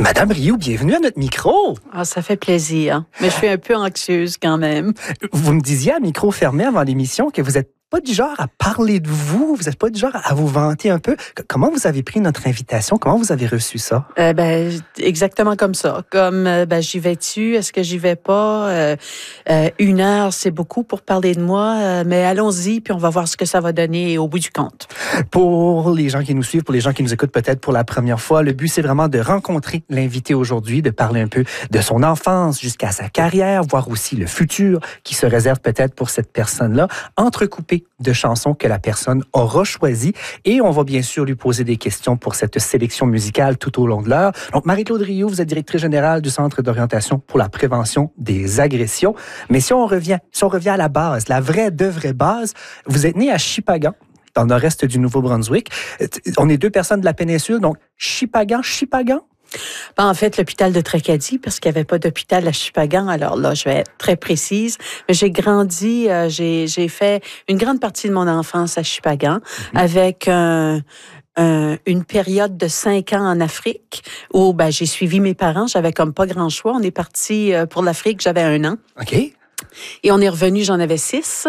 Madame Rioux, bienvenue à notre micro. Ah, ça fait plaisir, mais je suis un peu anxieuse quand même. Vous me disiez à micro fermé avant l'émission que vous n'êtes pas du genre à parler de vous, vous n'êtes pas du genre à vous vanter un peu. Comment vous avez pris notre invitation? Comment vous avez reçu ça? Exactement comme ça. Comme, j'y vais-tu? Est-ce que j'y vais pas? 1 heure, c'est beaucoup pour parler de moi, mais allons-y, puis on va voir ce que ça va donner au bout du compte. Pour les gens qui nous suivent, pour les gens qui nous écoutent peut-être pour la première fois, le but, c'est vraiment de rencontrer l'invité aujourd'hui, de parler un peu de son enfance jusqu'à sa carrière, voir aussi le futur qui se réserve peut-être pour cette personne-là, entrecoupé de chansons que la personne aura choisies. Et on va bien sûr lui poser des questions pour cette sélection musicale tout au long de l'heure. Donc, Marie-Claude Rioux, vous êtes directrice générale du Centre d'orientation pour la prévention des agressions. Mais si on revient à la base, la vraie base, vous êtes né à Shippagan, dans le nord-est du Nouveau-Brunswick. On est 2 personnes de la péninsule, donc Shippagan. En fait, l'hôpital de Tracadie, parce qu'il n'y avait pas d'hôpital à Shippagan. Alors là, je vais être très précise. Mais j'ai grandi, j'ai fait une grande partie de mon enfance à Shippagan, avec une période de 5 ans en Afrique où j'ai suivi mes parents. J'avais comme pas grand choix. On est parti pour l'Afrique, j'avais 1 an. OK. Et on est revenu, j'en avais 6.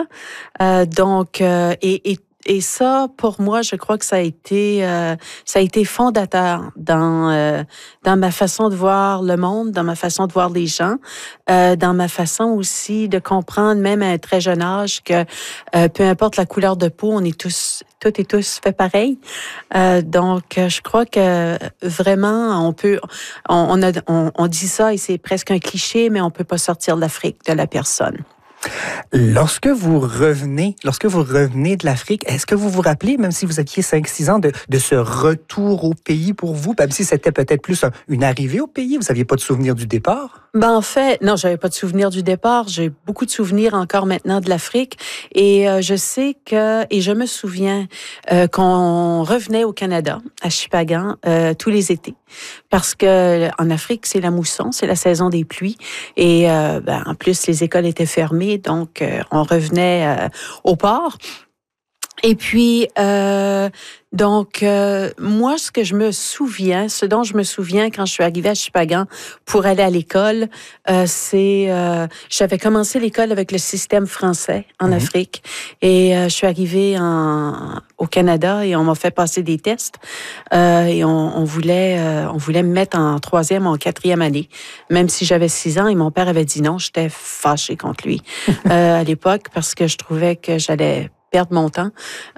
Et ça, pour moi, je crois que ça a été fondateur dans ma façon de voir le monde, dans ma façon de voir les gens, dans ma façon aussi de comprendre, même à un très jeune âge, que peu importe la couleur de peau, on est toutes et tous fait pareil. Donc, je crois que vraiment, on dit ça et c'est presque un cliché, mais on peut pas sortir de l'Afrique de la personne. Lorsque vous revenez de l'Afrique, est-ce que vous vous rappelez, même si vous aviez 5-6 ans, de ce retour au pays pour vous, même si c'était peut-être plus une arrivée au pays, vous n'aviez pas de souvenir du départ? En fait, non, j'avais pas de souvenir du départ. J'ai beaucoup de souvenirs encore maintenant de l'Afrique. Et je me souviens qu'on revenait au Canada, à Shippagan, tous les étés. Parce que en Afrique, c'est la mousson, c'est la saison des pluies. Et en plus, les écoles étaient fermées, donc on revenait au port. Et puis, moi, ce dont je me souviens quand je suis arrivée à Shippagan pour aller à l'école, j'avais commencé l'école avec le système français en Afrique et je suis arrivée au Canada et on m'a fait passer des tests et on voulait me mettre en 3e ou en 4e année, même si j'avais 6 ans et mon père avait dit non. J'étais fâchée contre lui à l'époque parce que je trouvais que j'allais perdre mon temps.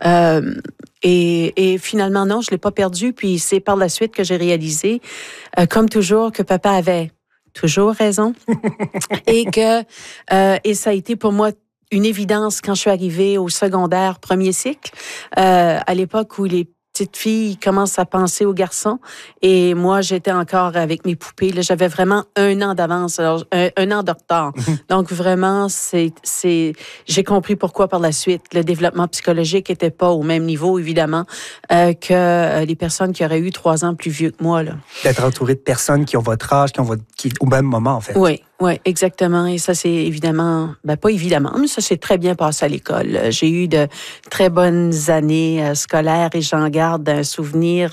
Et finalement, non, je l'ai pas perdu. Puis c'est par la suite que j'ai réalisé, comme toujours, que papa avait toujours raison. et ça a été pour moi une évidence quand je suis arrivée au secondaire, 1er cycle, à l'époque où les petites filles commencent à penser aux garçons. Et moi, j'étais encore avec mes poupées. Là, j'avais vraiment 1 an d'avance, alors, un an de retard. Donc, vraiment, j'ai compris pourquoi par la suite. Le développement psychologique était pas au même niveau, évidemment, que les personnes qui auraient eu 3 ans plus vieux que moi, là. D'être entouré de personnes qui ont votre âge, qui au même moment, en fait. Oui, exactement. Et ça, c'est évidemment, pas évidemment, mais ça s'est très bien passé à l'école. J'ai eu de très bonnes années scolaires et j'en garde un souvenir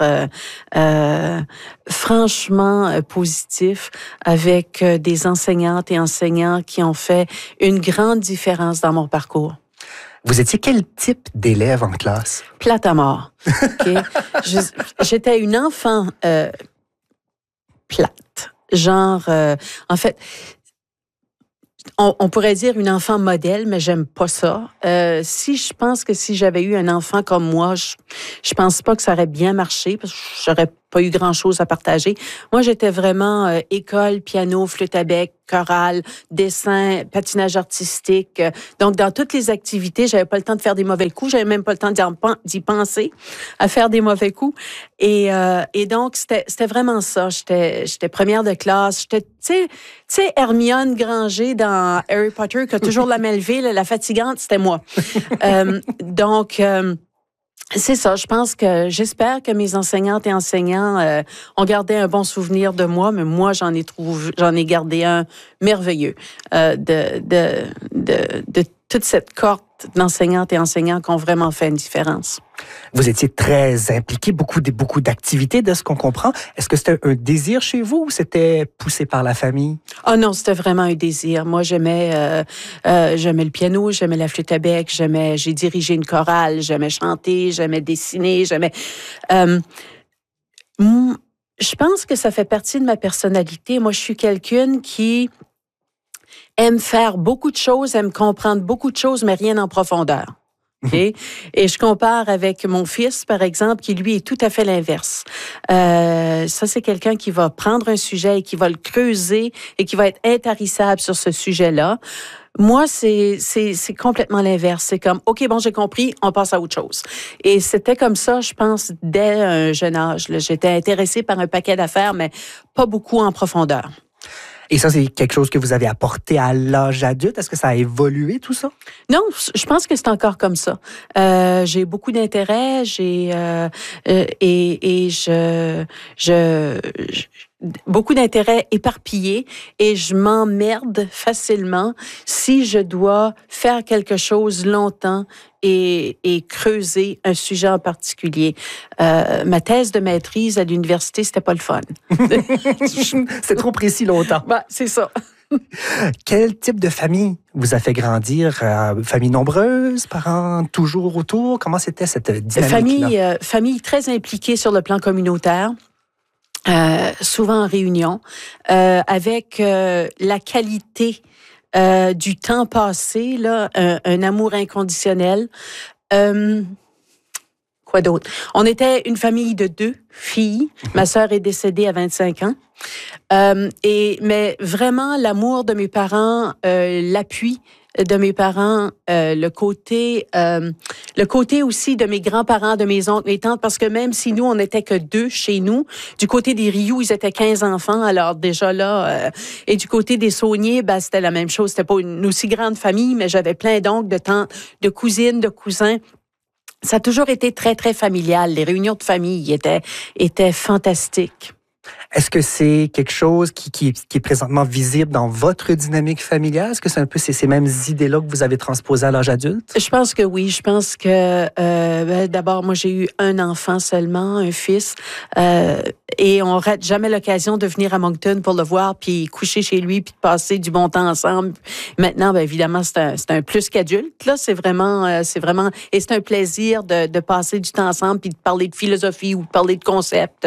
franchement positif avec des enseignantes et enseignants qui ont fait une grande différence dans mon parcours. Vous étiez quel type d'élève en classe? Plate à mort. Okay? J'étais une enfant plate. Genre, en fait, on pourrait dire une enfant modèle, mais j'aime pas ça. Je pense que si j'avais eu un enfant comme moi, je pense pas que ça aurait bien marché parce que j'aurais pas eu grand-chose à partager. Moi, j'étais vraiment école, piano, flûte à bec, chorale, dessin, patinage artistique. Donc, dans toutes les activités, j'avais pas le temps de faire des mauvais coups. J'avais même pas le temps d'y penser à faire des mauvais coups. Et donc, c'était vraiment ça. J'étais première de classe. J'étais, tu sais, Hermione Granger dans Harry Potter, qui a toujours la main levée, la fatigante, c'était moi. C'est ça, j'espère que mes enseignantes et enseignants ont gardé un bon souvenir de moi, mais moi, j'en ai gardé un merveilleux de toute cette cohorte d'enseignantes et enseignants qui ont vraiment fait une différence. Vous étiez très impliqué, beaucoup d'activités de ce qu'on comprend. Est-ce que c'était un désir chez vous ou c'était poussé par la famille? Oh non, c'était vraiment un désir. Moi, j'aimais le piano, j'aimais la flûte à bec, j'ai dirigé une chorale, j'aimais chanter, j'aimais dessiner, je pense que ça fait partie de ma personnalité. Moi, je suis quelqu'un qui aime faire beaucoup de choses, aime comprendre beaucoup de choses, mais rien en profondeur. Okay? Et je compare avec mon fils, par exemple, qui, lui, est tout à fait l'inverse. Ça, c'est quelqu'un qui va prendre un sujet et qui va le creuser et qui va être intarissable sur ce sujet-là. Moi, c'est complètement l'inverse. C'est comme, OK, bon, j'ai compris, on passe à autre chose. Et c'était comme ça, je pense, dès un jeune âge. Là. J'étais intéressée par un paquet d'affaires, mais pas beaucoup en profondeur. Et ça, c'est quelque chose que vous avez apporté à l'âge adulte? Est-ce que ça a évolué, tout ça? Non, je pense que c'est encore comme ça. J'ai beaucoup d'intérêt, beaucoup d'intérêt éparpillé et je m'emmerde facilement si je dois faire quelque chose longtemps et creuser un sujet en particulier. Ma thèse de maîtrise à l'université, c'était pas le fun. C'est trop précis longtemps. Ben, c'est ça. Quel type de famille vous a fait grandir? Famille nombreuse, parents toujours autour? Comment c'était cette dynamique-là? Famille très impliquée sur le plan communautaire. Souvent en réunion, avec la qualité du temps passé, là, un amour inconditionnel. Quoi d'autre? On était une famille de 2 filles. Ma sœur est décédée à 25 ans. Mais vraiment, l'amour de mes parents, l'appui de mes parents, le côté aussi de mes grands-parents, de mes oncles, mes tantes, parce que même si nous, on n'était que 2 chez nous, du côté des Rioux, ils étaient 15 enfants, alors déjà là, et du côté des Sauniers, ben, c'était la même chose. C'était pas une aussi grande famille, mais j'avais plein d'oncles, de tantes, de cousines, de cousins. Ça a toujours été très, très familial. Les réunions de famille étaient fantastiques. Est-ce que c'est quelque chose qui est présentement visible dans votre dynamique familiale? Est-ce que c'est un peu ces mêmes idées-là que vous avez transposées à l'âge adulte? Je pense que oui. Je pense que d'abord, moi, j'ai eu un enfant seulement, un fils, et on rate jamais l'occasion de venir à Moncton pour le voir, puis coucher chez lui, puis de passer du bon temps ensemble. Maintenant, bien évidemment, c'est un plus qu'adulte. Là, c'est vraiment, et c'est un plaisir de passer du temps ensemble, puis de parler de philosophie ou de parler de concepts.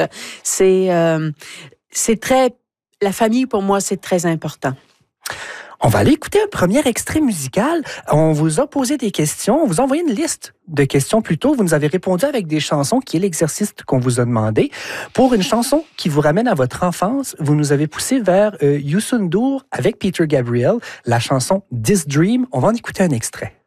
La famille, pour moi, c'est très important. On va aller écouter un premier extrait musical. On vous a posé des questions. On vous a envoyé une liste de questions plus tôt. Vous nous avez répondu avec des chansons, qui est l'exercice qu'on vous a demandé. Pour une chanson qui vous ramène à votre enfance, vous nous avez poussé vers Youssou N'Dour avec Peter Gabriel, la chanson This Dream. On va en écouter un extrait.